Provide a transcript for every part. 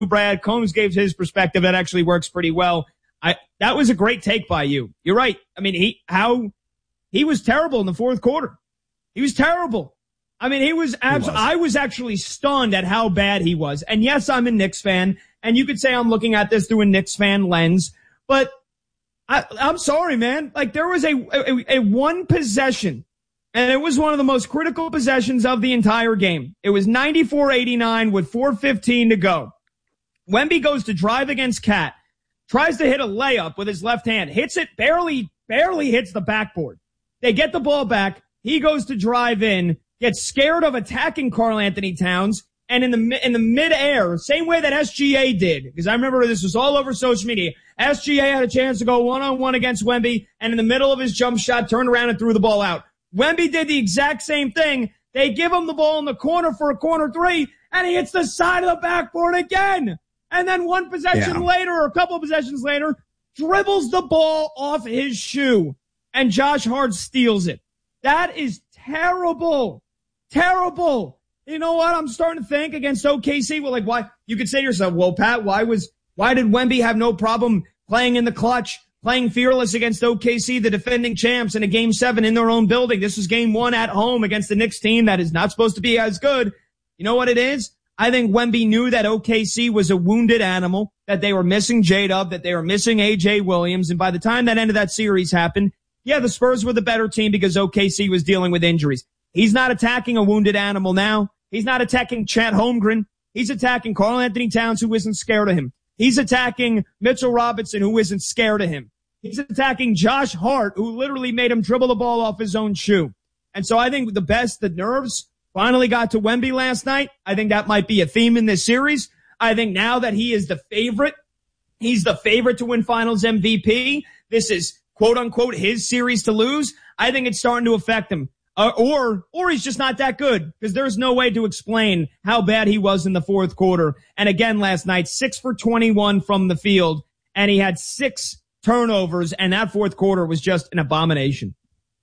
Brad. Combs gave his perspective. That actually works pretty well. That was a great take by you. You're right. I mean, he was terrible in the fourth quarter. He was terrible. I mean, I was actually stunned at how bad he was. And yes, I'm a Knicks fan, and you could say I'm looking at this through a Knicks fan lens, but I'm sorry, man. Like, there was a one possession, and it was one of the most critical possessions of the entire game. It was 94-89 with 4:15 to go. Wemby goes to drive against Cat, tries to hit a layup with his left hand, hits it, barely hits the backboard. They get the ball back. He goes to drive in, gets scared of attacking Karl Anthony Towns, and in the midair, same way that SGA did, because I remember this was all over social media. SGA had a chance to go one-on-one against Wemby, and in the middle of his jump shot, turned around and threw the ball out. Wemby did the exact same thing. They give him the ball in the corner for a corner three, and he hits the side of the backboard again. And then one possession later, or a couple of possessions later, dribbles the ball off his shoe, and Josh Hart steals it. That is terrible. Terrible. You know what? I'm starting to think against OKC. Well, like, why? You could say to yourself, well, Pat, why did Wemby have no problem playing in the clutch, playing fearless against OKC, the defending champs, in a game 7 in their own building? This was game 1 at home against the Knicks team that is not supposed to be as good. You know what it is? I think Wemby knew that OKC was a wounded animal, that they were missing J-Dub, that they were missing A.J. Williams. And by the time that end of that series happened, yeah, the Spurs were the better team because OKC was dealing with injuries. He's not attacking a wounded animal now. He's not attacking Chet Holmgren. He's attacking Karl Anthony Towns, who isn't scared of him. He's attacking Mitchell Robinson, who isn't scared of him. He's attacking Josh Hart, who literally made him dribble the ball off his own shoe. And so I think the nerves finally got to Wemby last night. I think that might be a theme in this series. I think now that he is the favorite, he's the favorite to win Finals MVP. This is, quote unquote, his series to lose. I think it's starting to affect him. Or he's just not that good, because there's no way to explain how bad he was in the fourth quarter. And again, last night, 6 for 21 from the field, and he had 6 turnovers, and that fourth quarter was just an abomination.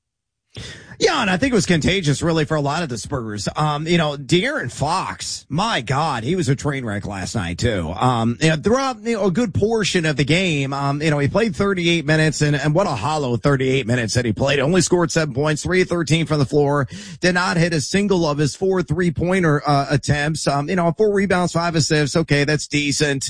Yeah, and I think it was contagious really for a lot of the Spurs. De'Aaron Fox, my God, he was a train wreck last night too. Throughout, a good portion of the game, he played 38 minutes and what a hollow 38 minutes that he played. Only scored 7 points, 3 of 13 from the floor, did not hit a single of his 4 3-pointer, attempts. 4 rebounds, 5 assists. Okay, that's decent.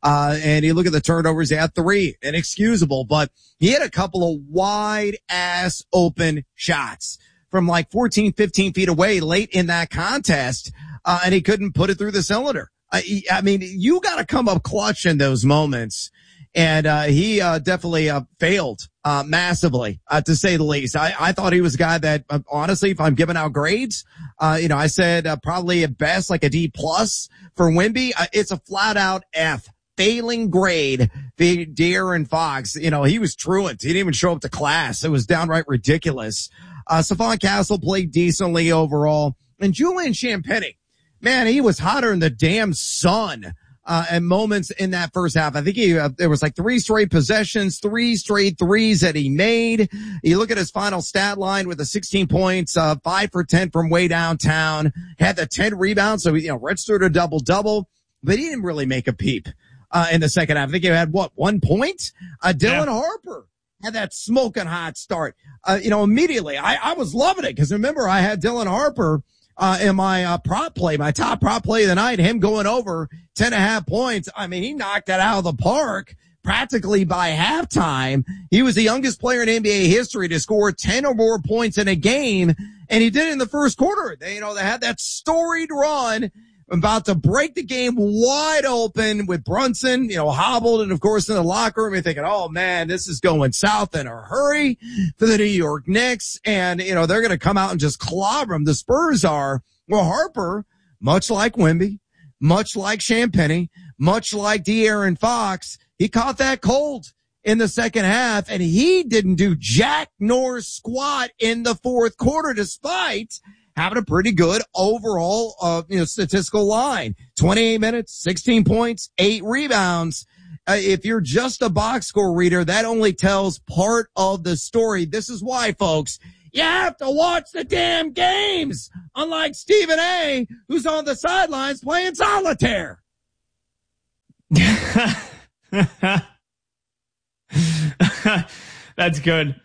And you look at the turnovers, he had 3, inexcusable, but he had a couple of wide ass open shots from like 14, 15 feet away late in that contest, and he couldn't put it through the cylinder. I mean, you got to come up clutch in those moments, and he definitely failed massively, to say the least. I thought he was a guy that, honestly, if I'm giving out grades, I said probably at best like a D+ for Wemby. It's a flat out F. Failing grade, De'Aaron Fox. He was truant. He didn't even show up to class. It was downright ridiculous. Stephon Castle played decently overall. And Julian Champagnie, man, he was hotter than the damn sun, at moments in that first half. I think there was like 3 straight possessions, 3 straight threes that he made. You look at his final stat line with the 16 points, 5 for 10 from way downtown, had the 10 rebounds. So, registered a double-double, but he didn't really make a peep. In the second half, I think he had 1 point? Dylan Harper had that smoking hot start. Immediately, I was loving it, because remember, I had Dylan Harper, in my prop play, my top prop play of the night, him going over 10.5 points. I mean, he knocked it out of the park practically by halftime. He was the youngest player in NBA history to score 10 or more points in a game, and he did it in the first quarter. They had that storied run, about to break the game wide open with Brunson, hobbled, and of course in the locker room, you're thinking, oh man, this is going south in a hurry for the New York Knicks, and they're going to come out and just clobber them. The Spurs are. Well, Harper, much like Wemby, much like Champagnie, much like De'Aaron Fox, he caught that cold in the second half, and he didn't do jack nor squat in the fourth quarter, despite having a pretty good overall, statistical line. 28 minutes, 16 points, 8 rebounds. If you're just a box score reader, that only tells part of the story. This is why, folks, you have to watch the damn games. Unlike Stephen A., who's on the sidelines playing solitaire. That's good.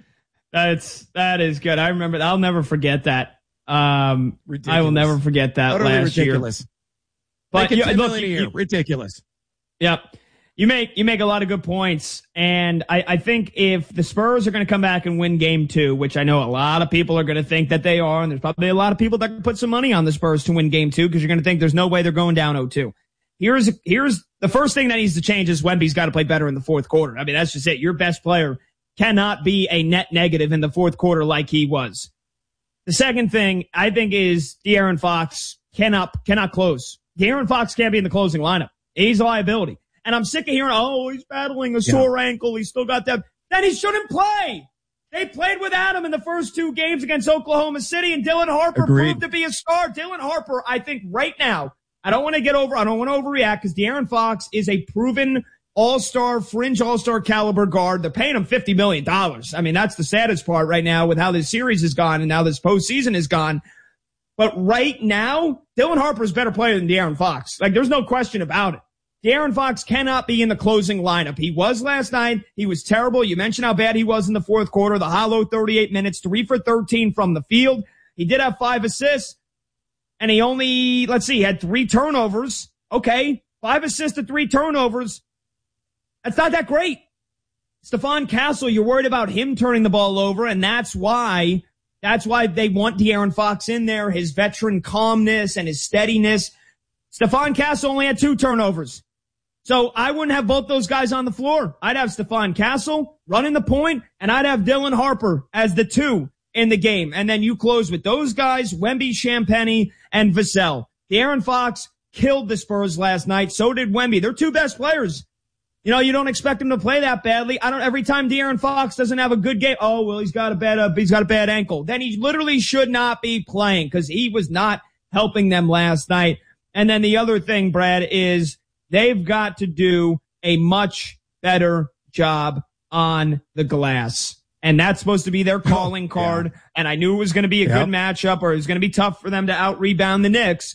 That is good. I remember. I'll never forget that. I will never forget that Utterly last ridiculous. year. But look, ridiculous. Yep. You make a lot of good points, and I think if the Spurs are going to come back and win Game 2, which I know a lot of people are going to think that they are, and there's probably a lot of people that can put some money on the Spurs to win Game 2 because you're going to think there's no way they're going down 0-2. Here's the first thing that needs to change is Wemby's got to play better in the fourth quarter. I mean, that's just it. Your best player cannot be a net negative in the fourth quarter like he was. The second thing I think is De'Aaron Fox cannot close. De'Aaron Fox can't be in the closing lineup. He's a liability. And I'm sick of hearing, he's battling a sore ankle. He's still got that. Then he shouldn't play. They played without him in the first 2 games against Oklahoma City, and Dylan Harper proved to be a star. Dylan Harper, I think right now, I don't want to overreact because De'Aaron Fox is a proven all-star, fringe all-star caliber guard. They're paying him $50 million. I mean, that's the saddest part right now with how this series has gone and now this postseason has gone. But right now, Dylan Harper is a better player than De'Aaron Fox. Like, there's no question about it. De'Aaron Fox cannot be in the closing lineup. He was last night. He was terrible. You mentioned how bad he was in the fourth quarter, the hollow 38 minutes, 3 for 13 from the field. He did have 5 assists, and he only, he had 3 turnovers. Okay, 5 assists to 3 turnovers. That's not that great. Stephon Castle, you're worried about him turning the ball over, and that's why they want De'Aaron Fox in there, his veteran calmness and his steadiness. Stephon Castle only had 2 turnovers. So I wouldn't have both those guys on the floor. I'd have Stephon Castle running the point, and I'd have Dylan Harper as the 2 in the game. And then you close with those guys, Wemby, Champagnie, and Vassell. De'Aaron Fox killed the Spurs last night. So did Wemby. They're 2 best players. You know, you don't expect him to play that badly. Every time De'Aaron Fox doesn't have a good game, he's got a bad ankle. Then he literally should not be playing because he was not helping them last night. And then the other thing, Brad, is they've got to do a much better job on the glass. And that's supposed to be their calling card. Yeah. And I knew it was going to be a good matchup, or it was going to be tough for them to out-rebound the Knicks.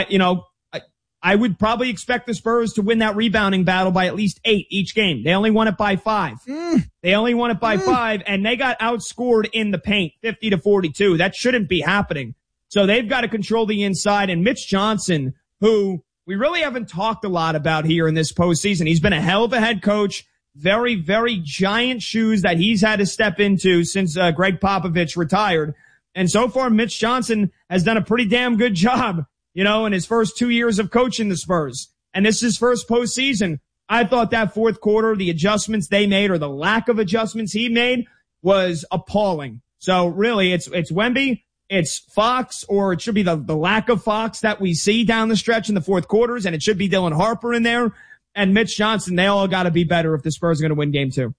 I would probably expect the Spurs to win that rebounding battle by at least 8 each game. They only won it by 5. They only won it by 5, and they got outscored in the paint, 50-42. That shouldn't be happening. So they've got to control the inside. And Mitch Johnson, who we really haven't talked a lot about here in this postseason, he's been a hell of a head coach. Very, very giant shoes that he's had to step into since Greg Popovich retired. And so far, Mitch Johnson has done a pretty damn good job, in his first 2 years of coaching the Spurs. And this is his first postseason. I thought that fourth quarter, the adjustments they made, or the lack of adjustments he made, was appalling. So really, it's Wemby, it's Fox, or it should be the lack of Fox that we see down the stretch in the fourth quarters, and it should be Dylan Harper in there. And Mitch Johnson, they all got to be better if the Spurs are going to win Game 2.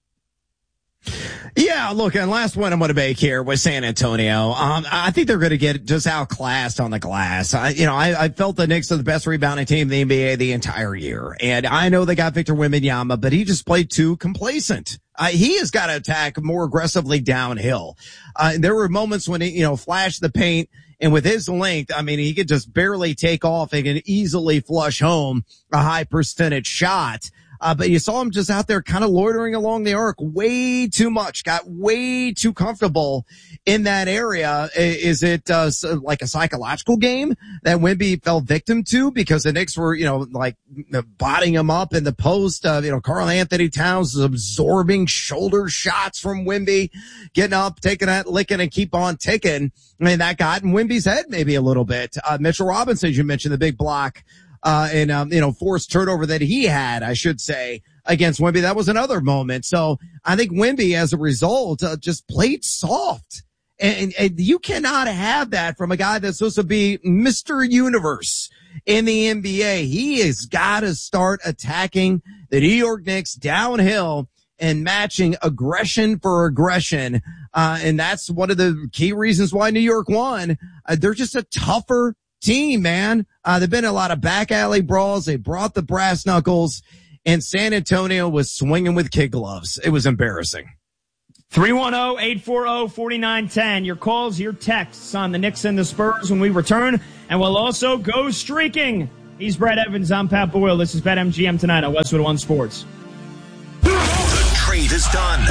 Yeah, look, and last one I'm going to make here was San Antonio. I think they're going to get just outclassed on the glass. I felt the Knicks are the best rebounding team in the NBA the entire year. And I know they got Victor Wembanyama, but he just played too complacent. He has got to attack more aggressively downhill. There were moments when he, flashed the paint, and with his length, he could just barely take off and can easily flush home a high percentage shot. But you saw him just out there kind of loitering along the arc way too much, got way too comfortable in that area. Is it like a psychological game that Wemby fell victim to because the Knicks were, botting him up in the post? Karl Anthony Towns is absorbing shoulder shots from Wemby, getting up, taking that licking and keep on ticking. That got in Wemby's head maybe a little bit. Mitchell Robinson, as you mentioned, the big block. Forced turnover that he had, I should say, against Wemby. That was another moment. So I think Wemby, as a result, just played soft. And you cannot have that from a guy that's supposed to be Mr. Universe in the NBA. He has got to start attacking the New York Knicks downhill and matching aggression for aggression. And that's one of the key reasons why New York won. They're just a tougher team, man. There've been a lot of back alley brawls. They brought the brass knuckles, and San Antonio was swinging with kid gloves. It was embarrassing. 310-840-4910. Your calls, your texts on the Knicks and the Spurs when we return, and we'll also go streaking He's Brett Evans. I'm Pat Boyle. This is BetMGM tonight on Westwood One Sports. The trade is done.